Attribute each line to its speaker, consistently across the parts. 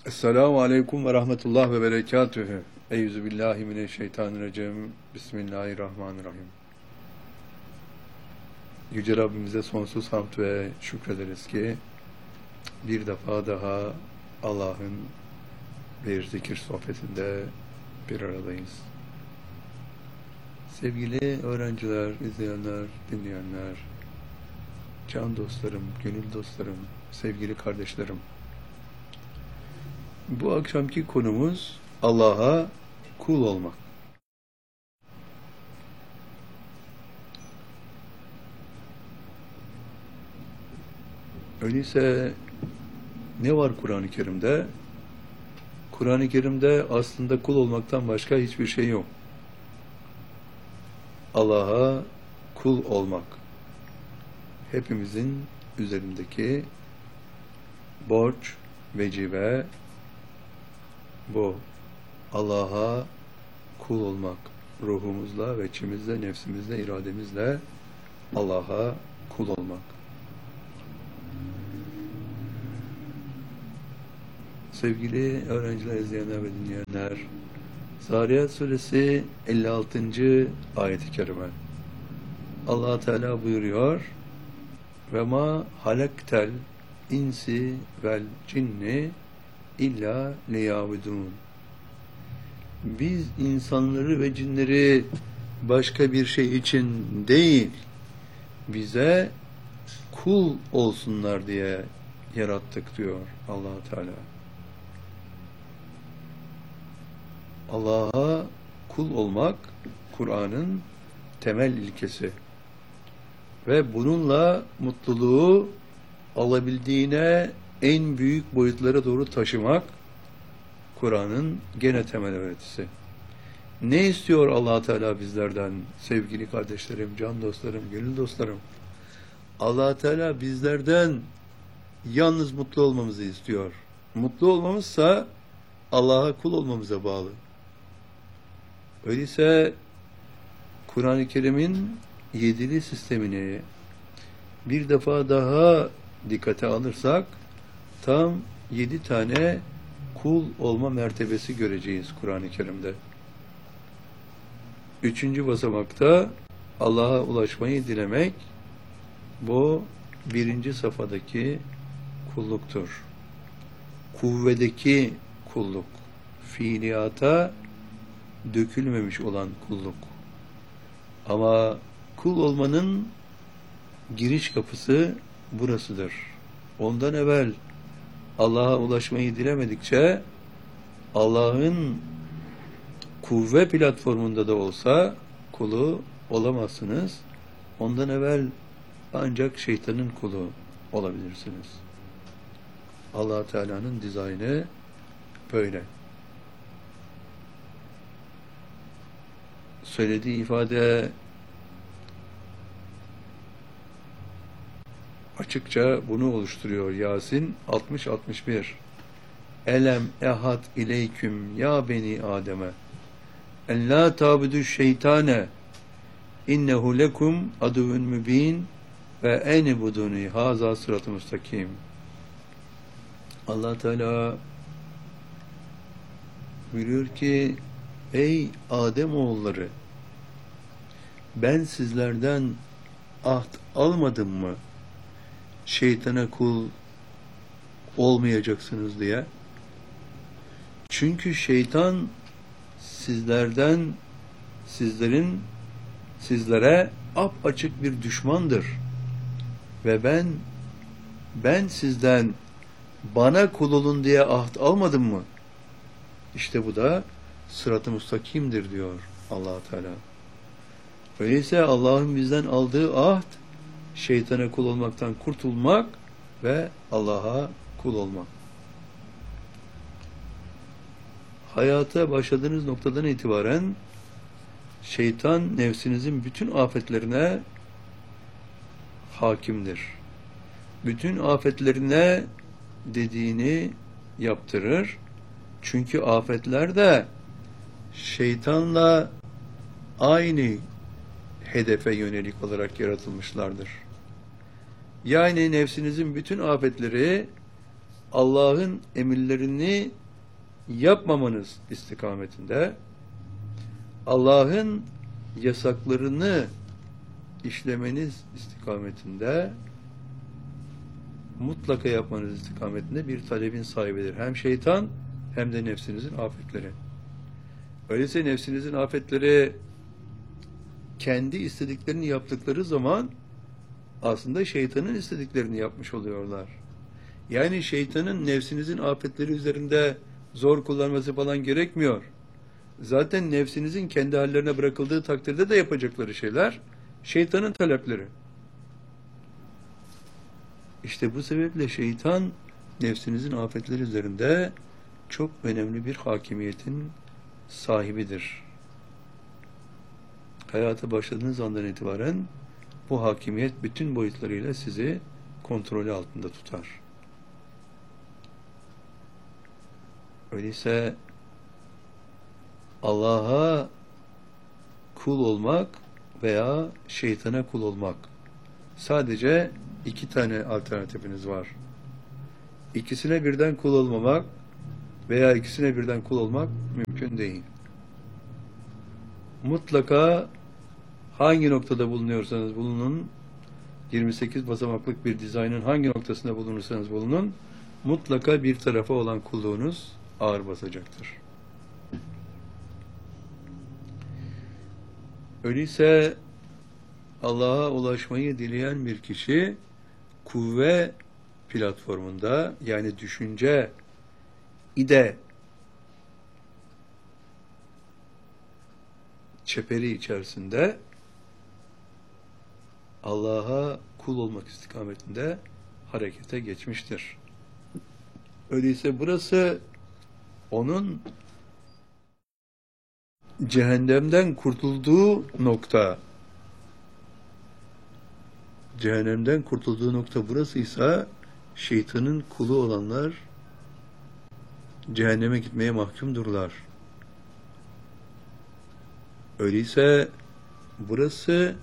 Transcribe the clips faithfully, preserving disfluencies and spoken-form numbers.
Speaker 1: Esselamu Aleyküm ve Rahmetullah ve Berekatühü. Eyyüzü billahi mineşşeytanirracim. Bismillahirrahmanirrahim. Yüce Rabbimize sonsuz hamd ve şükrederiz ki bir defa daha Allah'ın bir zikir sohbetinde bir aradayız. Sevgili öğrenciler, izleyenler, dinleyenler, can dostlarım, gönül dostlarım, sevgili kardeşlerim. Bu akşamki konumuz Allah'a kul olmak. Öyleyse ne var Kur'an-ı Kerim'de? Kur'an-ı Kerim'de aslında kul olmaktan başka hiçbir şey yok. Allah'a kul olmak hepimizin üzerindeki borç, vecibe bu. Allah'a kul olmak, ruhumuzla, ve içimizle, nefsimizle, irademizle Allah'a kul olmak. Sevgili öğrenciler, izleyenler ve dinleyenler, Zariyat Suresi elli altıncı ayet-i kerime. Allah Teala buyuruyor: "Ve ma halaktel insi vel cinni illa liyabudun." Biz insanları ve cinleri başka bir şey için değil, bize kul olsunlar diye yarattık diyor Allah Teala. Allah'a kul olmak Kur'an'ın temel ilkesi ve bununla mutluluğu alabildiğine en büyük boyutlara doğru taşımak Kur'an'ın gene temel öğretisi. Ne istiyor Allah Teala bizlerden sevgili kardeşlerim, can dostlarım, gönül dostlarım? Allah Teala bizlerden yalnız mutlu olmamızı istiyor. Mutlu olmamızsa Allah'a kul olmamıza bağlı. Öyleyse Kur'an-ı Kerim'in yedili sistemini bir defa daha dikkate alırsak tam yedi tane kul olma mertebesi göreceğiz Kur'an-ı Kerim'de. Üçüncü basamakta Allah'a ulaşmayı dilemek, bu birinci safhadaki kulluktur. Kuvvedeki kulluk, fiiliyata dökülmemiş olan kulluk. Ama kul olmanın giriş kapısı burasıdır. Ondan evvel Allah'a ulaşmayı dilemedikçe Allah'ın kuvve platformunda da olsa kulu olamazsınız. Ondan evvel ancak şeytanın kulu olabilirsiniz. Allah Teala'nın dizaynı böyle. Söylediği ifade açıkça bunu oluşturuyor. Yasin altmış altmış bir. Elem ehad ileyküm ya beni Adem'e en la tabudu şeytane innehu lekum aduvun mübin ve ene buduni haza sırat-ı müstakim. Allah Teala buyuruyor ki, ey Adem oğulları, ben sizlerden ahd almadım mı şeytana kul olmayacaksınız diye? Çünkü şeytan sizlerden, sizlerin, sizlere apaçık bir düşmandır. Ve ben, ben sizden bana kul olun diye ahd almadım mı? İşte bu da sırat-ı müstakimdir diyor Allah Teala. Öyleyse Allah'ın bizden aldığı ahd, şeytana kul olmaktan kurtulmak ve Allah'a kul olmak. Hayata başladığınız noktadan itibaren şeytan nefsinizin bütün afetlerine hakimdir. Bütün afetlerine dediğini yaptırır. Çünkü afetler de şeytanla aynı hedefe yönelik olarak yaratılmışlardır. Yani nefsinizin bütün afetleri Allah'ın emirlerini yapmamanız istikametinde, Allah'ın yasaklarını işlemeniz istikametinde, mutlaka yapmanız istikametinde bir talebin sahibidir. Hem şeytan hem de nefsinizin afetleri. Öyleyse nefsinizin afetleri kendi istediklerini yaptıkları zaman aslında şeytanın istediklerini yapmış oluyorlar. Yani şeytanın nefsinizin afetleri üzerinde zor kullanması falan gerekmiyor. Zaten nefsinizin kendi hallerine bırakıldığı takdirde de yapacakları şeyler şeytanın talepleri. İşte bu sebeple şeytan nefsinizin afetleri üzerinde çok önemli bir hakimiyetin sahibidir. Hayata başladığınız andan itibaren bu hakimiyet bütün boyutlarıyla sizi kontrolü altında tutar. Öyleyse Allah'a kul olmak veya şeytana kul olmak, sadece iki tane alternatifiniz var. İkisine birden kul olmamak veya ikisine birden kul olmak mümkün değil. Mutlaka hangi noktada bulunuyorsanız bulunun, yirmi sekiz basamaklık bir dizaynın hangi noktasında bulunursanız bulunun, mutlaka bir tarafa olan kulluğunuz ağır basacaktır. Öyleyse Allah'a ulaşmayı dileyen bir kişi kuvve platformunda, yani düşünce ide çeperi içerisinde Allah'a kul olmak istikametinde harekete geçmiştir. Öyleyse burası onun cehennemden kurtulduğu nokta. Cehennemden kurtulduğu nokta burasıysa şeytanın kulu olanlar cehenneme gitmeye mahkumdurlar. Öyleyse burası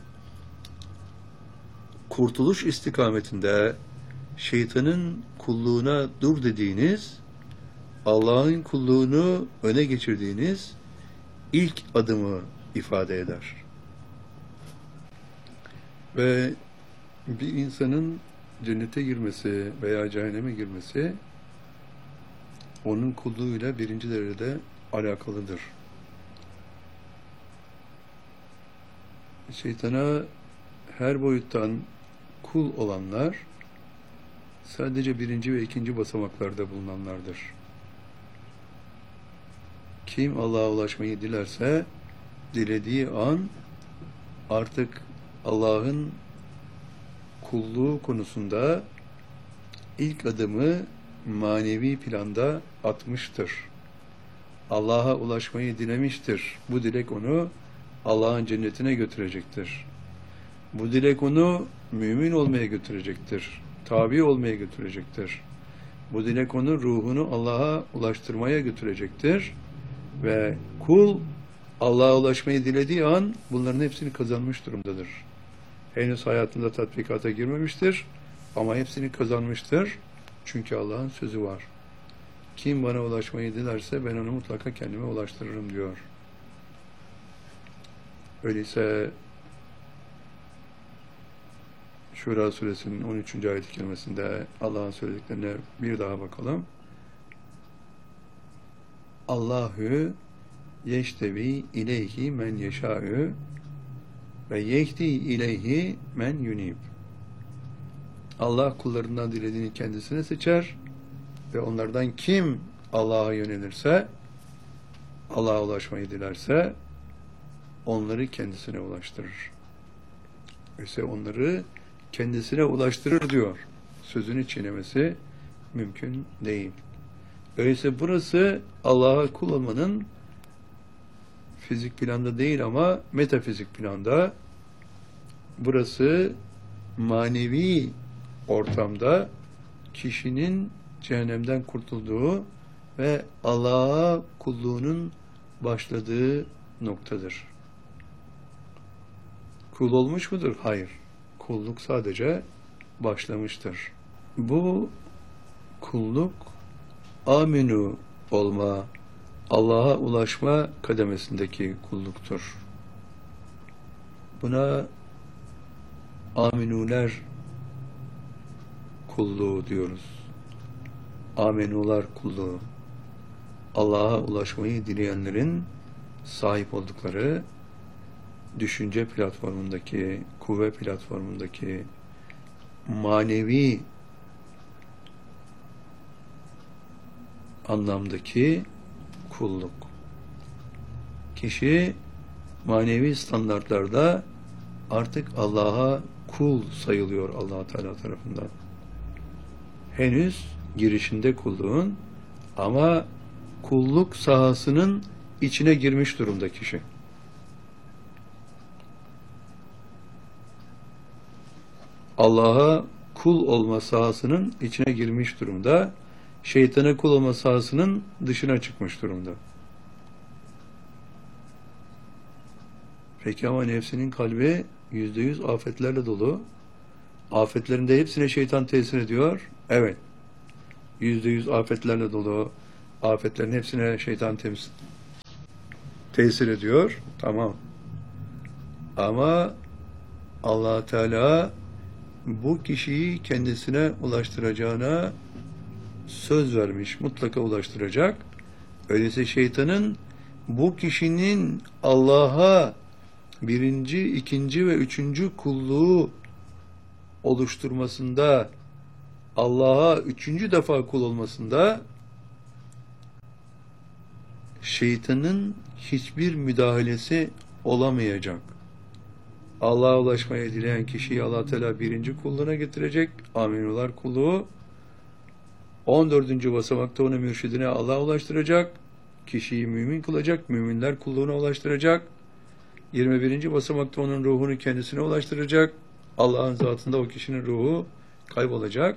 Speaker 1: kurtuluş istikametinde şeytanın kulluğuna dur dediğiniz, Allah'ın kulluğunu öne geçirdiğiniz ilk adımı ifade eder. Ve bir insanın cennete girmesi veya cehenneme girmesi onun kulluğuyla birinci derecede alakalıdır. Şeytana her boyuttan kul olanlar sadece birinci ve ikinci basamaklarda bulunanlardır. Kim Allah'a ulaşmayı dilerse dilediği an artık Allah'ın kulluğu konusunda ilk adımı manevi planda atmıştır. Allah'a ulaşmayı dilemiştir. Bu dilek onu Allah'ın cennetine götürecektir. Bu dilek onu mümin olmaya götürecektir. Tabi olmaya götürecektir. Bu dilek onu ruhunu Allah'a ulaştırmaya götürecektir. Ve kul Allah'a ulaşmayı dilediği an bunların hepsini kazanmış durumdadır. Henüz hayatında tatbikata girmemiştir ama hepsini kazanmıştır. Çünkü Allah'ın sözü var. Kim bana ulaşmayı dilerse ben onu mutlaka kendime ulaştırırım diyor. Öyleyse Şura suresinin on üçüncü ayet-i kerimesinde Allah'ın söylediklerine bir daha bakalım. Allahu yeştevi ileyhi men yeşâ'ü ve yehdi ileyhi men yunib. Allah kullarından dilediğini kendisine seçer ve onlardan kim Allah'a yönelirse, Allah'a ulaşmayı dilerse onları kendisine ulaştırır. İşte onları kendisine ulaştırır diyor. Sözünü çiğnemesi mümkün değil. Öyleyse burası Allah'a kul olmanın fizik planda değil ama metafizik planda, burası manevi ortamda kişinin cehennemden kurtulduğu ve Allah'a kulluğunun başladığı noktadır. Kul olmuş mudur? Hayır. Kulluk sadece başlamıştır. Bu kulluk, aminu olma, Allah'a ulaşma kademesindeki kulluktur. Buna aminuler kulluğu diyoruz. Amenular kulluğu. Allah'a ulaşmayı dileyenlerin sahip oldukları düşünce platformundaki, kuvve platformundaki manevi anlamdaki kulluk. Kişi manevi standartlarda artık Allah'a kul sayılıyor Allah Teala tarafından. Henüz girişinde kulluğun ama kulluk sahasının içine girmiş durumda kişi. Allah'a kul olma sahasının içine girmiş durumda. Şeytana kul olma sahasının dışına çıkmış durumda. Peki ama nefsinin kalbi yüzde yüz afetlerle dolu. Afetlerinde hepsine şeytan tesir ediyor. Evet. Yüzde yüz afetlerle dolu. Afetlerin hepsine şeytan temiz tesir ediyor. Tamam. Ama Allah Teala bu kişiyi kendisine ulaştıracağına söz vermiş. Mutlaka ulaştıracak. Öyleyse şeytanın bu kişinin Allah'a birinci, ikinci ve üçüncü kulluğu oluşturmasında, Allah'a üçüncü defa kul olmasında şeytanın hiçbir müdahalesi olamayacak. Allah'a ulaşmaya dileyen kişiyi Allah Teala birinci kulluğuna getirecek. Aminular kulluğu. on dördüncü basamakta onu mürşidine Allah'a ulaştıracak. Kişiyi mümin kılacak. Müminler kulluğuna ulaştıracak. yirmi birinci basamakta onun ruhunu kendisine ulaştıracak. Allah'ın zatında o kişinin ruhu kaybolacak.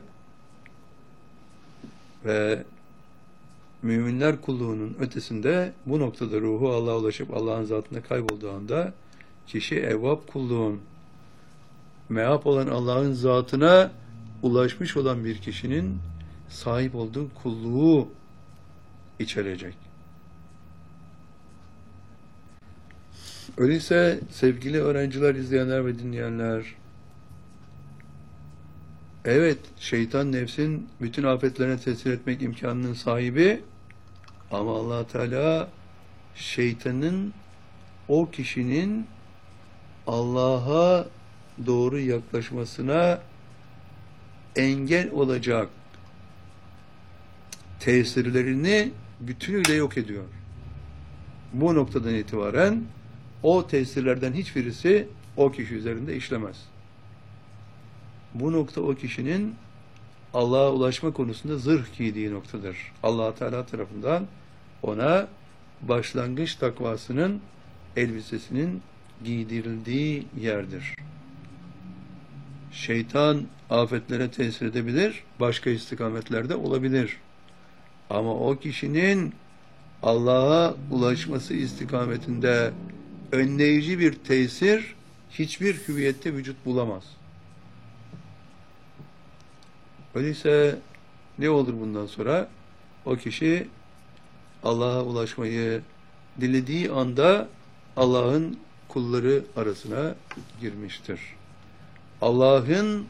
Speaker 1: Ve müminler kulluğunun ötesinde bu noktada ruhu Allah'a ulaşıp Allah'ın zatında kaybolduğu anda kişi evvab kulluğun meap olan Allah'ın zatına ulaşmış olan bir kişinin sahip olduğu kulluğu içerecek. Öyleyse sevgili öğrenciler, izleyenler ve dinleyenler, evet, şeytan nefsin bütün afetlerine tesir etmek imkanının sahibi ama Allah Teala şeytanın o kişinin Allah'a doğru yaklaşmasına engel olacak tesirlerini bütünüyle yok ediyor. Bu noktadan itibaren o tesirlerden hiçbirisi o kişi üzerinde işlemez. Bu nokta o kişinin Allah'a ulaşma konusunda zırh giydiği noktadır. Allah Teala tarafından ona başlangıç takvasının elbisesinin giydirildiği yerdir. Şeytan afetlere tesir edebilir, başka istikametlerde olabilir. Ama o kişinin Allah'a ulaşması istikametinde önleyici bir tesir hiçbir hüviyette vücut bulamaz. Öyleyse ne olur bundan sonra? O kişi Allah'a ulaşmayı dilediği anda Allah'ın kulları arasına girmiştir. Allah'ın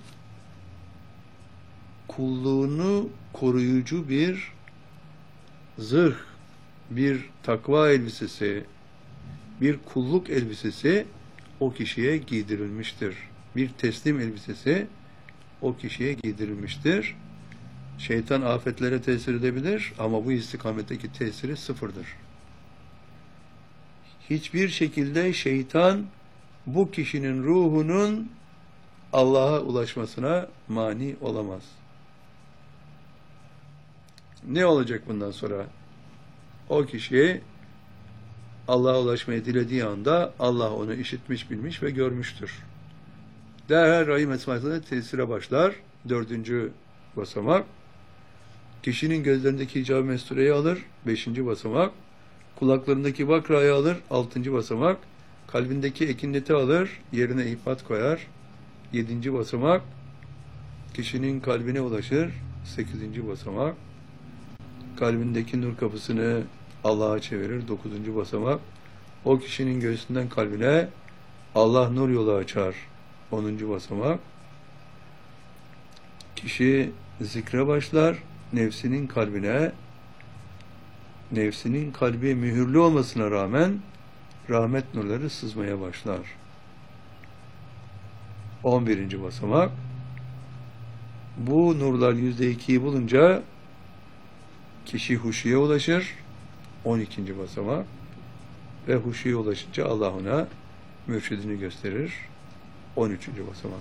Speaker 1: kulluğunu koruyucu bir zırh, bir takva elbisesi, bir kulluk elbisesi o kişiye giydirilmiştir. Bir teslim elbisesi o kişiye giydirilmiştir. Şeytan afetlere tesir edebilir ama bu istikametteki tesiri sıfırdır. Hiçbir şekilde şeytan bu kişinin ruhunun Allah'a ulaşmasına mani olamaz. Ne olacak bundan sonra? O kişi Allah'a ulaşmayı dilediği anda Allah onu işitmiş, bilmiş ve görmüştür. Derhal rahim esmasına tesire başlar. Dördüncü basamak. Kişinin gözlerindeki icab-ı mestureyi alır. Beşinci basamak. Kulaklarındaki bakrayı alır. Altıncı basamak. Kalbindeki ekinneti alır. Yerine ihbat koyar. Yedinci basamak. Kişinin kalbine ulaşır. sekizinci basamak. Kalbindeki nur kapısını Allah'a çevirir, dokuzuncu basamak. O kişinin göğsünden kalbine Allah nur yolu açar, onuncu basamak. Kişi zikre başlar, nefsinin kalbine, nefsinin kalbi mühürlü olmasına rağmen rahmet nurları sızmaya başlar. on birinci basamak. Bu nurlar yüzde ikiyi bulunca kişi huşuya ulaşır. on ikinci basamak. Ve huşuya ulaşınca Allah ona mürşidini gösterir. on üçüncü basamak.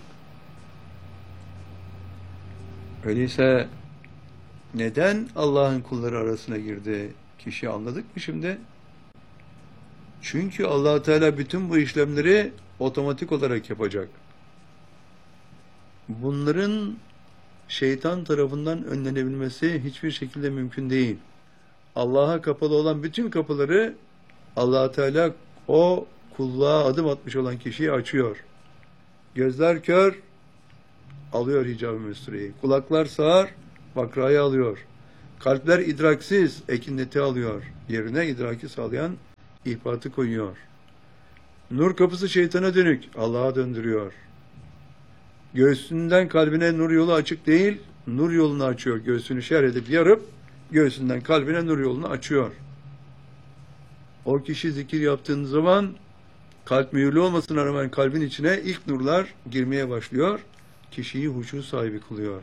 Speaker 1: Öyleyse neden Allah'ın kulları arasına girdi? Kişi anladık mı şimdi? Çünkü Allah Teala bütün bu işlemleri otomatik olarak yapacak. Bunların şeytan tarafından önlenebilmesi hiçbir şekilde mümkün değil. Allah'a kapalı olan bütün kapıları Allah Teala o kulluğa adım atmış olan kişiyi açıyor. Gözler kör, alıyor hicab-ı müstreyi. Kulaklar sağır, bakrayı alıyor. Kalpler idraksiz, ekinneti alıyor. Yerine idraki sağlayan ihbatı koyuyor. Nur kapısı şeytana dönük, Allah'a döndürüyor. Göğsünden kalbine nur yolu açık değil, nur yolunu açıyor. Göğsünü şerh edip yarıp, göğsünden kalbine nur yolunu açıyor. O kişi zikir yaptığın zaman, kalp mühürlü olmasına rağmen kalbin içine ilk nurlar girmeye başlıyor. Kişiyi huşu sahibi kılıyor.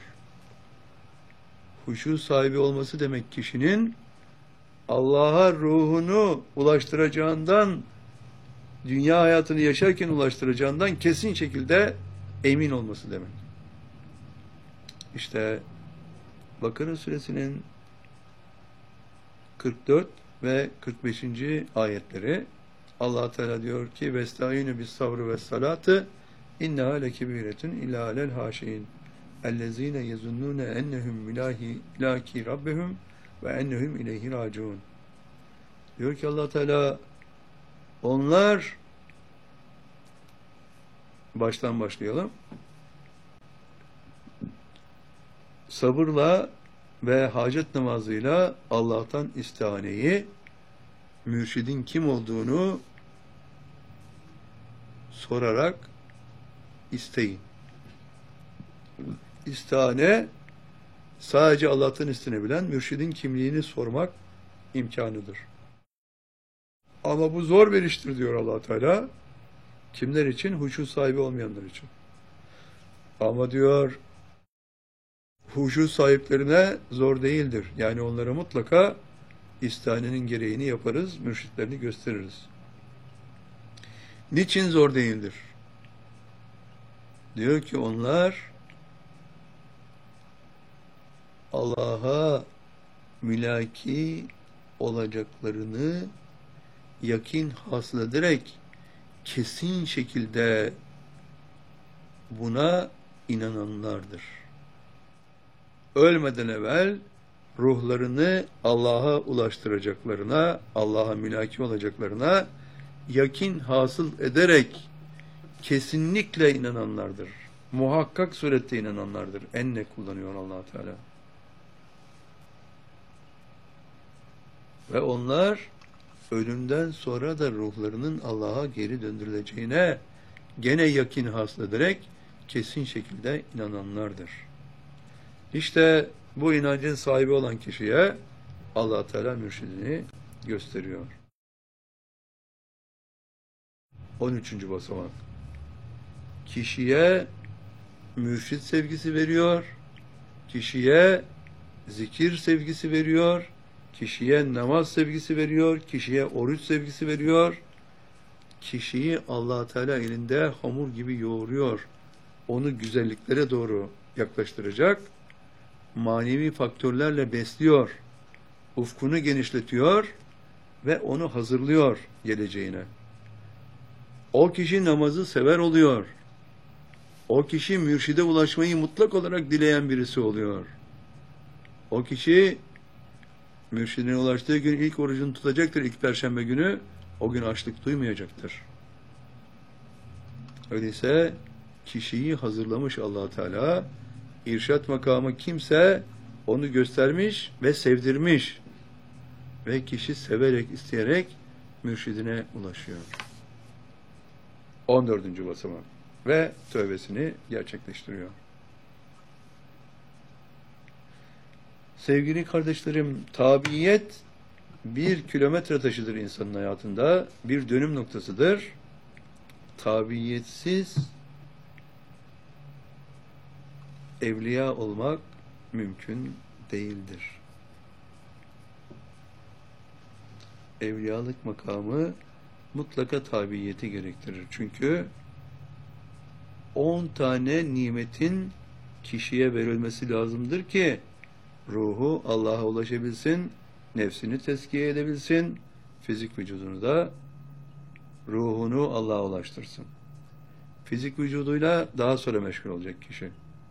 Speaker 1: Huşu sahibi olması demek kişinin Allah'a ruhunu ulaştıracağından, dünya hayatını yaşarken ulaştıracağından kesin şekilde emin olması demek. İşte Bakara suresinin kırk dört ve kırk beşinci ayetleri Allah Teala diyor ki vestaînü bis sabrı ve salatı inneha lekebiretun illa alel haşin ellezîne yezunnûne ennehum milâhi ilâki rabbehum ve ennehum ileyhi râciûn. Diyor ki Allah Teala onlar, baştan başlayalım, sabırla ve hacet namazıyla Allah'tan istihaneyi, mürşidin kim olduğunu sorarak isteyin. İstihane sadece Allah'tan istenebilen mürşidin kimliğini sormak imkanıdır. Ama bu zor bir iştir diyor Allah Teala. Kimler için? Huşu sahibi olmayanlar için. Ama diyor huşu sahiplerine zor değildir. Yani onlara mutlaka istihanenin gereğini yaparız, mürşitlerini gösteririz. Niçin zor değildir? Diyor ki onlar Allah'a mülaki olacaklarını yakin hasıl ederek kesin şekilde buna inananlardır. Ölmeden evvel ruhlarını Allah'a ulaştıracaklarına, Allah'a mülaki olacaklarına yakin hasıl ederek kesinlikle inananlardır. Muhakkak surette inananlardır. Enne kullanıyor Allah Teala. Ve onlar ölümden sonra da ruhlarının Allah'a geri döndürüleceğine gene yakin hasıl ederek kesin şekilde inananlardır. İşte bu inancın sahibi olan kişiye Allah Teala mürşidini gösteriyor. on üçüncü basamak. Kişiye mürşid sevgisi veriyor, kişiye zikir sevgisi veriyor, kişiye namaz sevgisi veriyor, kişiye oruç sevgisi veriyor, kişiyi Allah Teala elinde hamur gibi yoğuruyor, onu güzelliklere doğru yaklaştıracak, manevi faktörlerle besliyor, ufkunu genişletiyor ve onu hazırlıyor geleceğine. O kişi namazı sever oluyor. O kişi mürşide ulaşmayı mutlak olarak dileyen birisi oluyor. O kişi mürşidine ulaştığı gün ilk orucunu tutacaktır, ilk perşembe günü. O gün açlık duymayacaktır. Öyleyse kişiyi hazırlamış Allah Teala. İrşad makamı kimse onu göstermiş ve sevdirmiş. Ve kişi severek, isteyerek mürşidine ulaşıyor. on dördüncü basamak. Ve tövbesini gerçekleştiriyor. Sevgili kardeşlerim, tabiyet bir kilometre taşıdır insanın hayatında, bir dönüm noktasıdır. Tabiyetsiz evliya olmak mümkün değildir. Evliyalık makamı mutlaka tabiyeti gerektirir. Çünkü on tane nimetin kişiye verilmesi lazımdır ki ruhu Allah'a ulaşabilsin, nefsini tezkiye edebilsin, fizik vücudunu da ruhunu Allah'a ulaştırsın. Fizik vücuduyla daha sonra meşgul olacak kişi.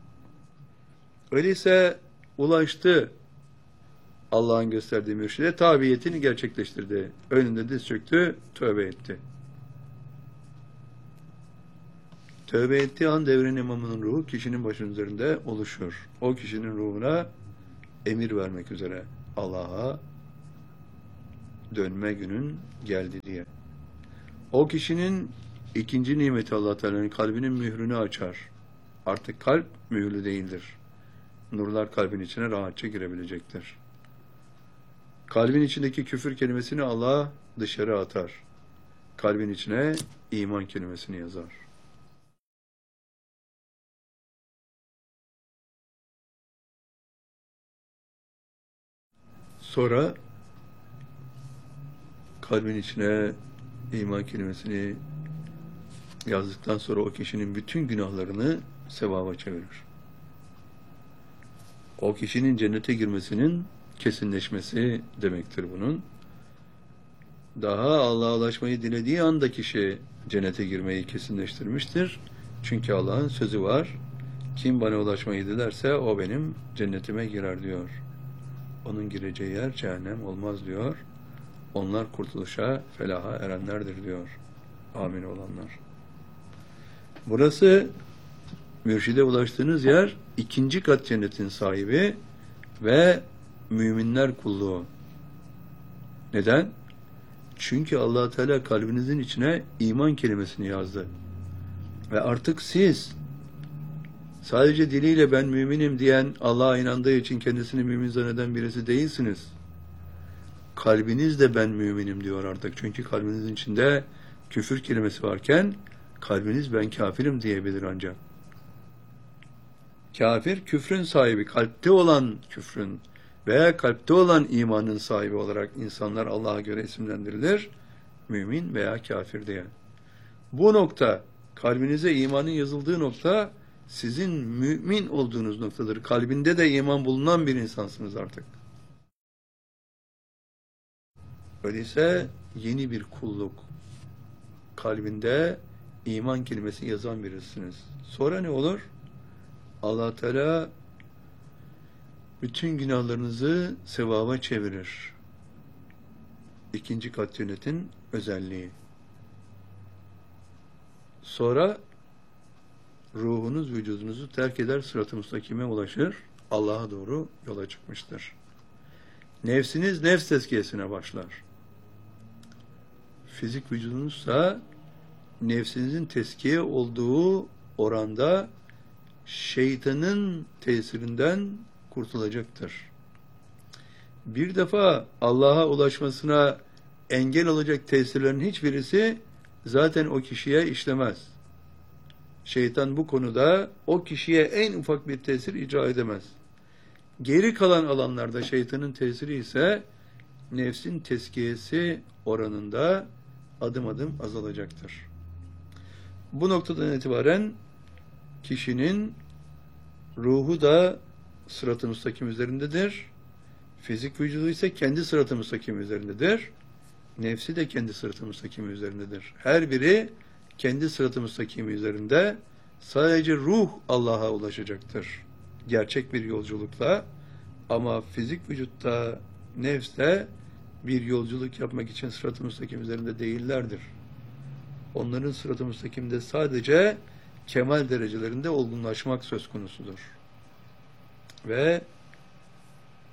Speaker 1: Öyleyse ulaştı Allah'ın gösterdiği mürşide, tabiyetini gerçekleştirdi. Önünde diz çöktü, tövbe etti. Tövbe ettiği an devrin imamının ruhu kişinin başının üzerinde oluşur. O kişinin ruhuna emir vermek üzere Allah'a dönme günün geldi diye. O kişinin ikinci nimeti Allah Teala'nın kalbinin mührünü açar. Artık kalp mühürlü değildir. Nurlar kalbin içine rahatça girebilecektir. Kalbin içindeki küfür kelimesini Allah dışarı atar. Kalbin içine iman kelimesini yazar. Sonra kalbin içine iman kelimesini yazdıktan sonra o kişinin bütün günahlarını sevaba çevirir. O kişinin cennete girmesinin kesinleşmesi demektir bunun. Daha Allah'a ulaşmayı dilediği anda kişi cennete girmeyi kesinleştirmiştir. Çünkü Allah'ın sözü var. Kim bana ulaşmayı dilerse o benim cennetime girer diyor. Onun gireceği yer cehennem olmaz diyor. Onlar kurtuluşa, felaha erenlerdir diyor. Amin olanlar. Burası mürşide ulaştığınız yer ikinci kat cennetin sahibi ve müminler kulluğu. Neden? Çünkü Allah Teala kalbinizin içine iman kelimesini yazdı. Ve artık siz sadece diliyle ben müminim diyen, Allah'a inandığı için kendisini mümin zanneden birisi değilsiniz. Kalbiniz de ben müminim diyor artık. Çünkü kalbinizin içinde küfür kelimesi varken kalbiniz ben kafirim diyebilir ancak. Kafir, küfrün sahibi, kalpte olan küfrün veya kalpte olan imanın sahibi olarak insanlar Allah'a göre isimlendirilir. Mümin veya kafir diye. Bu nokta, kalbinize imanın yazıldığı nokta, sizin mümin olduğunuz noktadır. Kalbinde de iman bulunan bir insansınız artık. Öyleyse yeni bir kulluk. Kalbinde iman kelimesi yazan birisiniz. Sonra ne olur? Allah Teala bütün günahlarınızı sevaba çevirir. İkinci kat cennetin özelliği. Sonra ruhunuz vücudunuzu terk eder, sırat-ı müstakime ulaşır, Allah'a doğru yola çıkmıştır. Nefsiniz nefs tezkiyesine başlar. Fizik vücudunuzsa nefsinizin tezkiye olduğu oranda şeytanın tesirinden kurtulacaktır. Bir defa Allah'a ulaşmasına engel olacak tesirlerin hiçbirisi zaten o kişiye işlemez. Şeytan bu konuda o kişiye en ufak bir tesir icra edemez. Geri kalan alanlarda şeytanın tesiri ise nefsin tezkiyesi oranında adım adım azalacaktır. Bu noktadan itibaren kişinin ruhu da sırat-ı müstakim üzerindedir. Fizik vücudu ise kendi sırat-ı müstakim üzerindedir. Nefsi de kendi sırat-ı müstakim üzerindedir. Her biri kendi sırat-ı müstakim üzerinde, sadece ruh Allah'a ulaşacaktır. Gerçek bir yolculukla, ama fizik vücutta, nefste bir yolculuk yapmak için sırat-ı müstakim üzerinde değillerdir. Onların sırat-ı müstakimde sadece kemal derecelerinde olgunlaşmak söz konusudur. Ve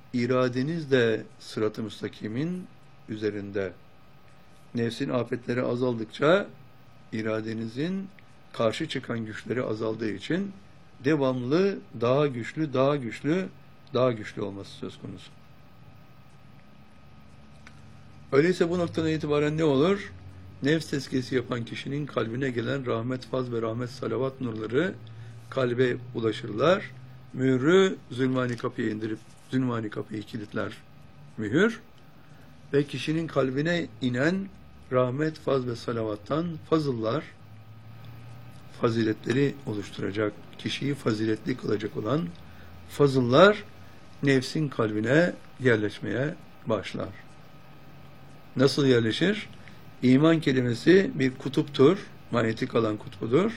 Speaker 1: iradeniz de sırat-ı müstakimin üzerinde. Nefsin afetleri azaldıkça iradenizin karşı çıkan güçleri azaldığı için devamlı daha güçlü, daha güçlü, daha güçlü olması söz konusu. Öyleyse bu noktadan itibaren ne olur? Nefs tezkiyesi yapan kişinin kalbine gelen rahmet, faz ve rahmet salavat nurları kalbe ulaşırlar. Mührü zulmani kapıya indirip zulmani kapıyı kilitler mühür ve kişinin kalbine inen rahmet, faz ve salavattan fazıllar, faziletleri oluşturacak, kişiyi faziletli kılacak olan fazıllar nefsin kalbine yerleşmeye başlar. Nasıl yerleşir? İman kelimesi bir kutuptur, manyetik alan kutbudur.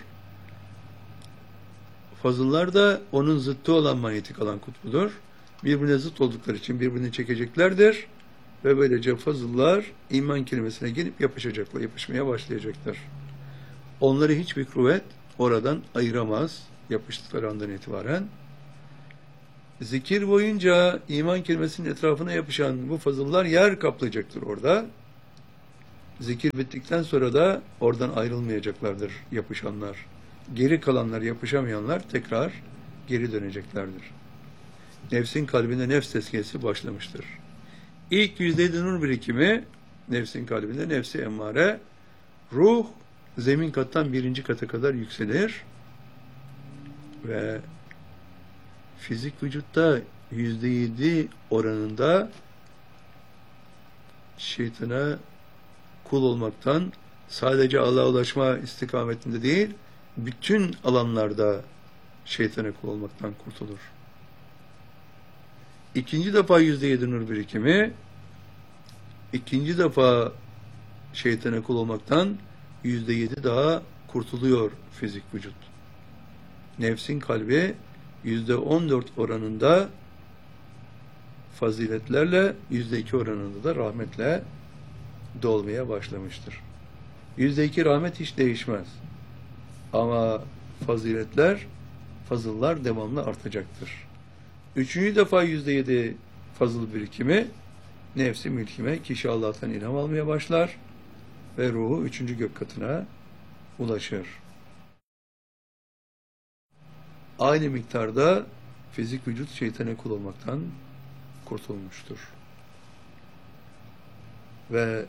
Speaker 1: Fazıllar da onun zıttı olan manyetik alan kutbudur. Birbirine zıt oldukları için birbirini çekeceklerdir. Ve böylece fazıllar iman kelimesine gelip yapışacaklar, yapışmaya başlayacaktır. Onları hiçbir kuvvet oradan ayıramaz yapıştıkları andan itibaren. Zikir boyunca iman kelimesinin etrafına yapışan bu fazıllar yer kaplayacaktır orada. Zikir bittikten sonra da oradan ayrılmayacaklardır yapışanlar. Geri kalanlar, yapışamayanlar tekrar geri döneceklerdir. Nefsin kalbinde nefs tezkiyesi başlamıştır. İlk yüzde yedi nur birikimi nefsin kalbinde, nefsi emmare, ruh zemin kattan birinci kata kadar yükselir ve fizik vücutta yüzde yedi oranında şeytana kul olmaktan, sadece Allah'a ulaşma istikametinde değil, bütün alanlarda şeytana kul olmaktan kurtulur. İkinci defa yüzde yedi nur birikimi, ikinci defa şeytana kul olmaktan yüzde yedi daha kurtuluyor fizik vücut. Nefsin kalbi yüzde on dört oranında faziletlerle, yüzde iki oranında da rahmetle dolmaya başlamıştır. Yüzde iki rahmet hiç değişmez. Ama faziletler, fazıllar devamlı artacaktır. Üçüncü defa yüzde yedi fazıl birikimi, nefsi mülkime, kişi Allah'tan ilham almaya başlar ve ruhu üçüncü gök katına ulaşır. Aynı miktarda fizik vücut şeytana kul olmaktan kurtulmuştur. Ve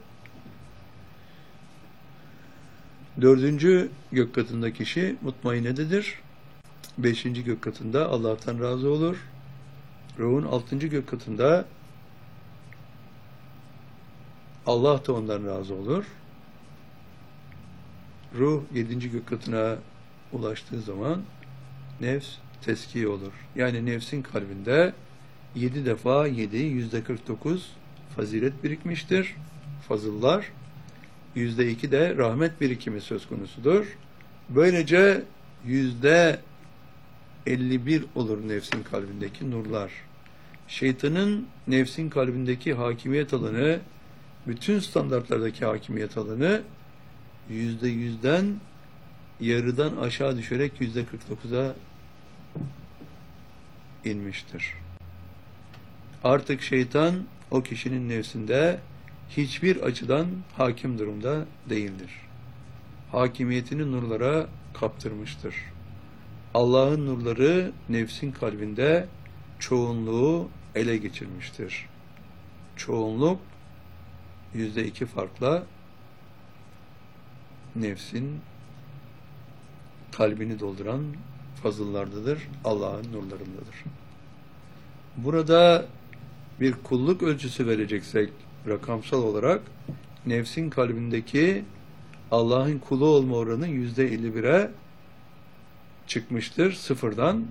Speaker 1: dördüncü gök katında kişi mutmainededir. Beşinci gök katında Allah'tan razı olur. Ruhun altıncı gök katında Allah da ondan razı olur. Ruh yedinci gök katına ulaştığı zaman nefs teskiye olur. Yani nefsin kalbinde yedi defa yedi, yüzde kırk dokuz fazilet birikmiştir. Fazıllar. Yüzde iki de rahmet birikimi söz konusudur. Böylece yüzde elli bir olur nefsin kalbindeki nurlar. Şeytanın nefsin kalbindeki hakimiyet alanı, bütün standartlardaki hakimiyet alanı yüzde yüzden yarıdan aşağı düşerek yüzde kırk dokuza inmiştir. Artık şeytan o kişinin nefsinde hiçbir açıdan hakim durumda değildir. Hakimiyetini nurlara kaptırmıştır. Allah'ın nurları nefsin kalbinde çoğunluğu ele geçirmiştir. Çoğunluk yüzde iki farkla nefsin kalbini dolduran fazıllardadır, Allah'ın nurlarındadır. Burada bir kulluk ölçüsü vereceksek rakamsal olarak nefsin kalbindeki Allah'ın kulu olma oranı yüzde elli bire çıkmıştır sıfırdan.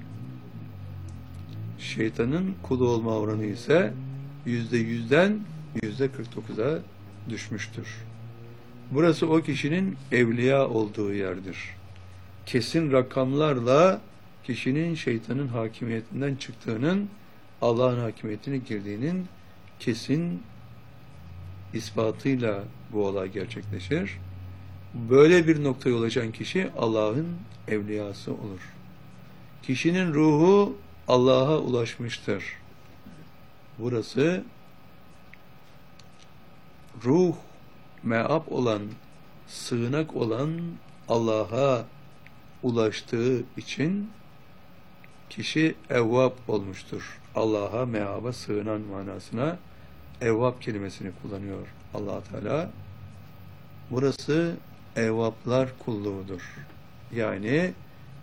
Speaker 1: Şeytanın kulu olma oranı ise yüzde yüzden yüzde kırk dokuza düşmüştür. Burası o kişinin evliya olduğu yerdir. Kesin rakamlarla kişinin şeytanın hakimiyetinden çıktığının, Allah'ın hakimiyetine girdiğinin kesin ispatıyla bu olay gerçekleşir. Böyle bir noktaya ulaşan kişi Allah'ın evliyası olur. Kişinin ruhu Allah'a ulaşmıştır. burası ruh, meab olan, sığınak olan Allah'a ulaştığı için kişi evvab olmuştur. Allah'a, meaba sığınan manasına evvab kelimesini kullanıyor Allah Teala. Burası evvaplar kulluğudur. Yani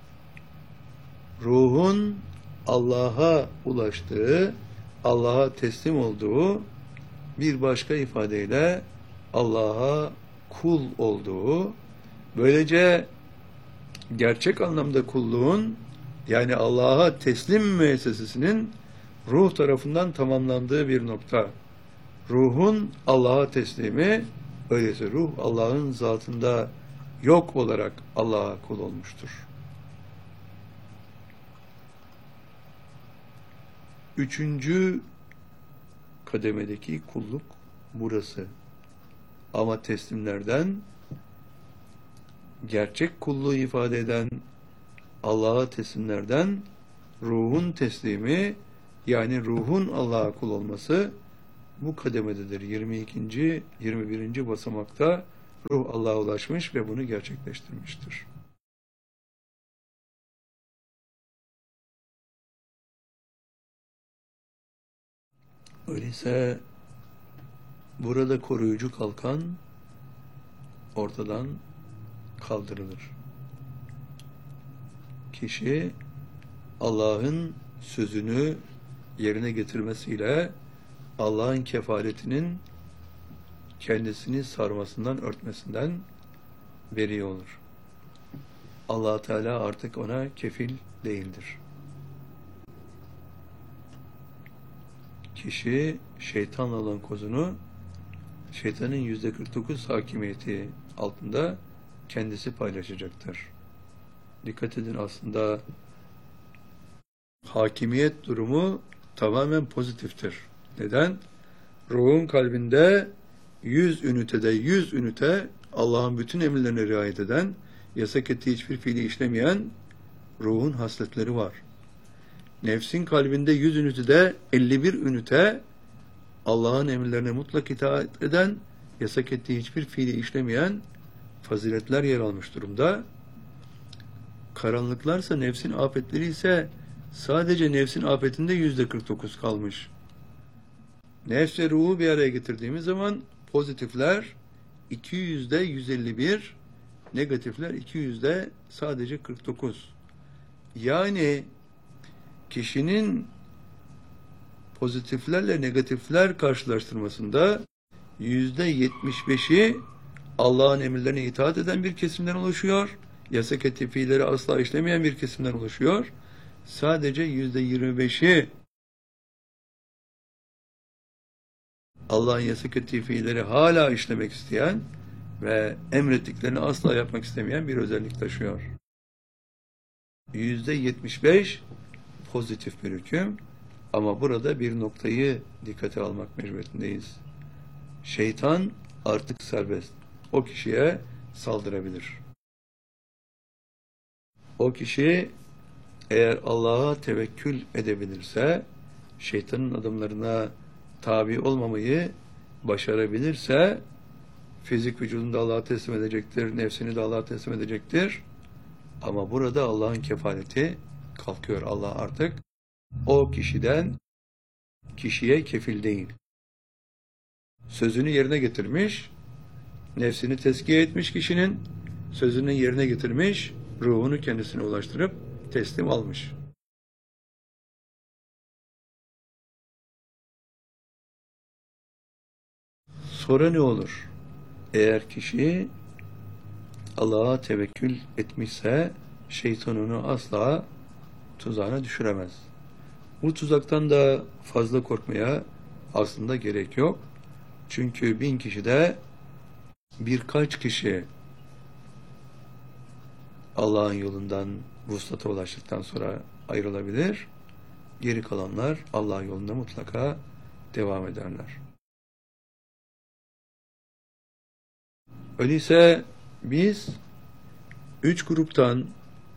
Speaker 1: ruhun Allah'a ulaştığı, Allah'a teslim olduğu, bir başka ifadeyle Allah'a kul olduğu, böylece gerçek anlamda kulluğun, yani Allah'a teslim müessesesinin ruh tarafından tamamlandığı bir nokta. Ruhun Allah'a teslimi, öyleyse ruh Allah'ın zatında yok olarak Allah'a kul olmuştur. Üçüncü kademedeki kulluk burası. Ama teslimlerden gerçek kulluğu ifade eden Allah'a teslimlerden ruhun teslimi, yani ruhun Allah'a kul olması bu kademededir. yirmi ikinci yirmi birinci basamakta ruh Allah'a ulaşmış ve bunu gerçekleştirmiştir. Öyleyse burada koruyucu kalkan ortadan kaldırılır. Kişi Allah'ın sözünü yerine getirmesiyle Allah'ın kefaletinin kendisini sarmasından, örtmesinden beri olur. Allah Teala artık ona kefil değildir. Kişi şeytanla olan kozunu, şeytanın yüzde kırk dokuz hakimiyeti altında kendisi paylaşacaktır. Dikkat edin, aslında hakimiyet durumu tamamen pozitiftir. Neden? Ruhun kalbinde yüz ünitede yüz ünite Allah'ın bütün emirlerine riayet eden, yasak ettiği hiçbir fiili işlemeyen ruhun hasletleri var. Nefsin kalbinde yüz ünitede elli bir ünite Allah'ın emirlerine mutlak itaat eden, yasak ettiği hiçbir fiili işlemeyen faziletler yer almış durumda. Karanlıklarsa, nefsin afetleri ise sadece nefsin afetinde yüzde kırk dokuz kalmış. Nefs ve ruhu bir araya getirdiğimiz zaman pozitifler iki yüzde yüz elli bir, negatifler iki yüzde sadece kırk dokuz. Yani kişinin pozitiflerle negatifler karşılaştırmasında yüzde yetmiş beşi Allah'ın emirlerine itaat eden bir kesimden oluşuyor. Yasak ettiği fiilleri asla işlemeyen bir kesimden oluşuyor. Sadece yüzde yirmi beşi Allah'ın yasak ettiği fiilleri hala işlemek isteyen ve emrettiklerini asla yapmak istemeyen bir özellik taşıyor. yüzde yetmiş beş pozitif bir hüküm, ama burada bir noktayı dikkate almak mecburiyetindeyiz. Şeytan artık serbest. O kişiye saldırabilir. O kişi eğer Allah'a tevekkül edebilirse, şeytanın adımlarına tabi olmamayı başarabilirse, fizik vücudunu da Allah'a teslim edecektir, nefsini de Allah'a teslim edecektir. Ama burada Allah'ın kefaleti kalkıyor. Allah artık o kişiden kişiye kefil değil. Sözünü yerine getirmiş, nefsini tezkiye etmiş kişinin, sözünü yerine getirmiş, ruhunu kendisine ulaştırıp teslim almış. Sonra ne olur? Eğer kişi Allah'a tevekkül etmişse şeytan onu asla tuzağına düşüremez. Bu tuzaktan da fazla korkmaya aslında gerek yok. Çünkü bin kişide birkaç kişi Allah'ın yolundan vuslata ulaştıktan sonra ayrılabilir. Geri kalanlar Allah yolunda mutlaka devam ederler. Öyleyse biz üç gruptan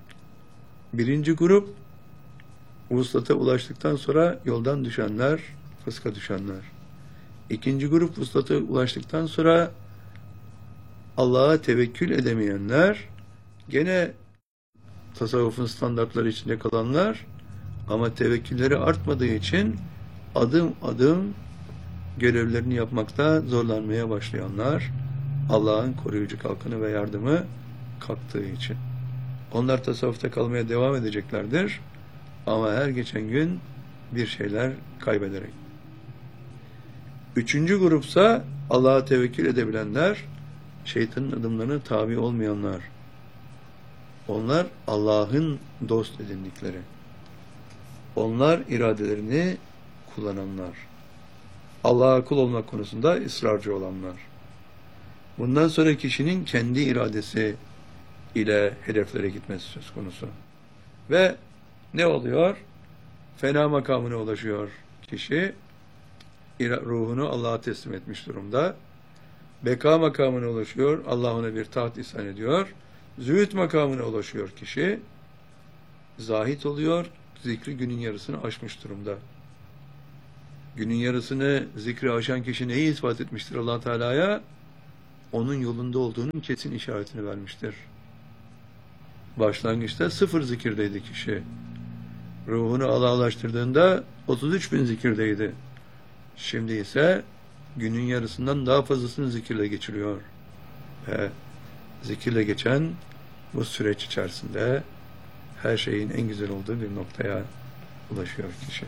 Speaker 1: birinci grup vuslata ulaştıktan sonra yoldan düşenler, fıska düşenler. İkinci grup vuslata ulaştıktan sonra Allah'a tevekkül edemeyenler, gene tasavvufun standartları içinde kalanlar ama tevekkülleri artmadığı için adım adım görevlerini yapmakta zorlanmaya başlayanlar, Allah'ın koruyucu kalkanı ve yardımı kalktığı için. Onlar tasavvufta kalmaya devam edeceklerdir ama her geçen gün bir şeyler kaybederek. Üçüncü grupsa Allah'a tevekkül edebilenler, şeytanın adımlarına tabi olmayanlar. Onlar Allah'ın dost edindikleri. Onlar iradelerini kullananlar. Allah'a kul olmak konusunda ısrarcı olanlar. Bundan sonra kişinin kendi iradesi ile hedeflere gitmesi söz konusu. Ve ne oluyor? Fena makamına ulaşıyor kişi. Ruhunu Allah'a teslim etmiş durumda. Beka makamına ulaşıyor. Allah ona bir taht ihsan ediyor. Zühd makamına ulaşıyor kişi. Zahit oluyor. Zikri günün yarısını aşmış durumda. Günün yarısını zikri aşan kişi neyi ispat etmiştir Allah Teala'ya? Onun yolunda olduğunun kesin işaretini vermiştir. Başlangıçta sıfır zikirdeydi kişi. Ruhunu Allah'a ulaştırdığında otuz üç bin zikirdeydi. Şimdi ise günün yarısından daha fazlasını zikirle geçiriyor. Ve zikirle geçen bu süreç içerisinde her şeyin en güzel olduğu bir noktaya ulaşıyor kişi.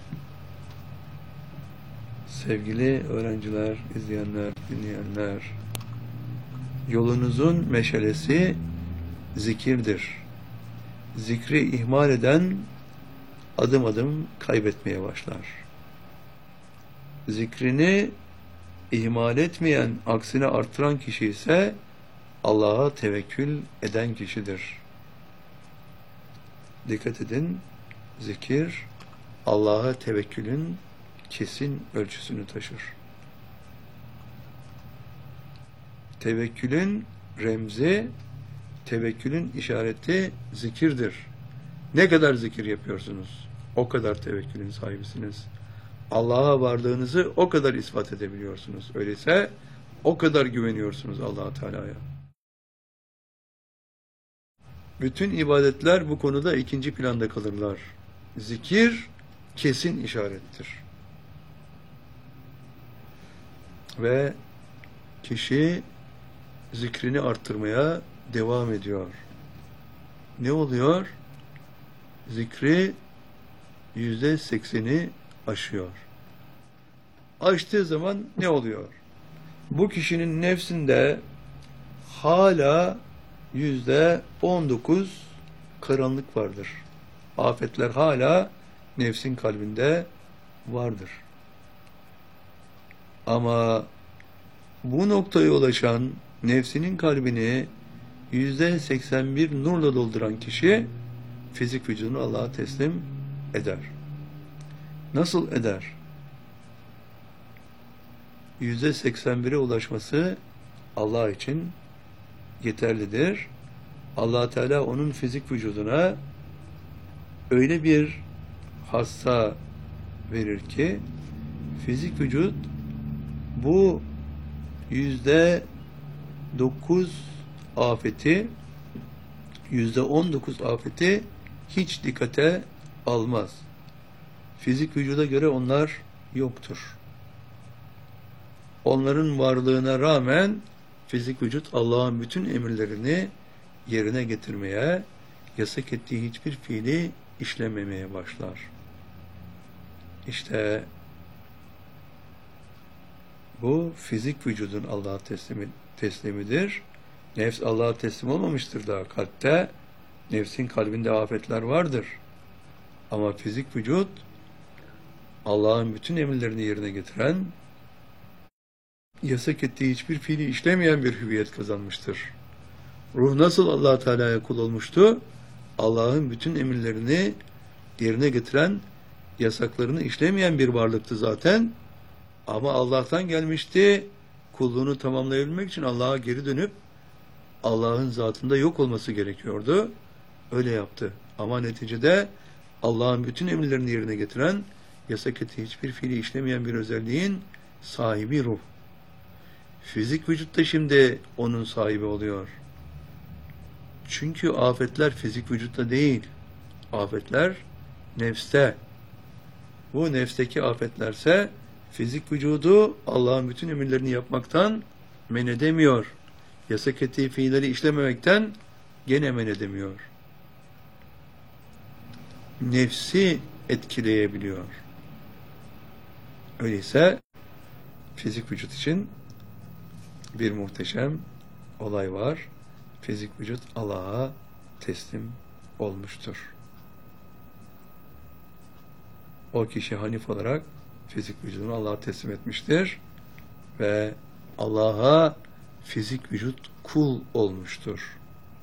Speaker 1: Sevgili öğrenciler, izleyenler, dinleyenler, yolunuzun meşalesi zikirdir. Zikri ihmal eden adım adım kaybetmeye başlar. Zikrini ihmal etmeyen, aksine artıran kişi ise Allah'a tevekkül eden kişidir. Dikkat edin, zikir Allah'a tevekkülün kesin ölçüsünü taşır. Tevekkülün remzi, tevekkülün işareti zikirdir. Ne kadar zikir yapıyorsunuz, o kadar tevekkülün sahibisiniz. Allah'a varlığınızı o kadar ispat edebiliyorsunuz. Öyleyse o kadar güveniyorsunuz Allah Teala'ya. Bütün ibadetler bu konuda ikinci planda kalırlar. Zikir kesin işarettir. Ve kişi zikrini arttırmaya devam ediyor. Ne oluyor? Zikri yüzde sekseni aşıyor. Aştığı zaman ne oluyor? Bu kişinin nefsinde hala yüzde on dokuz karanlık vardır. Afetler hala nefsin kalbinde vardır. Ama bu noktaya ulaşan, nefsinin kalbini yüzde seksen bir nurla dolduran kişi fizik vücudunu Allah'a teslim eder. Nasıl eder? yüzde seksen bire ulaşması Allah için yeterlidir. Allah Teala onun fizik vücuduna öyle bir hassa verir ki fizik vücut bu yüzde dokuz afeti, yüzde on dokuz afeti hiç dikkate almaz. Fizik vücuda göre onlar yoktur. Onların varlığına rağmen fizik vücut Allah'ın bütün emirlerini yerine getirmeye, yasak ettiği hiçbir fiili işlememeye başlar. İşte bu fizik vücudun Allah'a teslimi, teslimidir. Nefs Allah'a teslim olmamıştır daha kalpte. Nefsin kalbinde afetler vardır. Ama fizik vücut Allah'ın bütün emirlerini yerine getiren, yasak ettiği hiçbir fiili işlemeyen bir hüviyet kazanmıştır. Ruh nasıl Allah Teala'ya kul olmuştu? Allah'ın bütün emirlerini yerine getiren, yasaklarını işlemeyen bir varlıktı zaten. Ama Allah'tan gelmişti. Kulluğunu tamamlayabilmek için Allah'a geri dönüp Allah'ın zatında yok olması gerekiyordu. Öyle yaptı. Ama neticede Allah'ın bütün emirlerini yerine getiren, yasak ettiği hiçbir fiili işlemeyen bir özelliğin sahibi ruh. Fizik vücutta şimdi onun sahibi oluyor. Çünkü afetler fizik vücutta değil. Afetler nefste. Bu nefsteki afetlerse fizik vücudu Allah'ın bütün emirlerini yapmaktan men edemiyor. Yasak ettiği fiilleri işlememekten gene men edemiyor. Nefsi etkileyebiliyor. Öyleyse fizik vücut için bir muhteşem olay var. Fizik vücut Allah'a teslim olmuştur. O kişi hanif olarak fizik vücudunu Allah'a teslim etmiştir ve Allah'a fizik vücut kul olmuştur.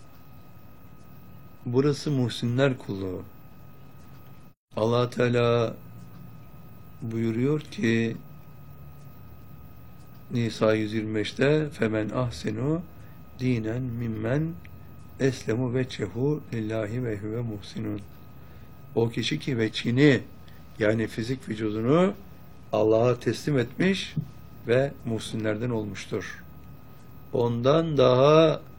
Speaker 1: Burası muhsinler kulluğu. Allah Teala buyuruyor ki Nisa yüz yirmi beşte femen ahsenu dinen mimmen eslemu vecehu lillahi ve huve muhsinun. O kişi ki veçhini yani fizik vücudunu Allah'a teslim etmiş ve muhsinlerden olmuştur. Ondan daha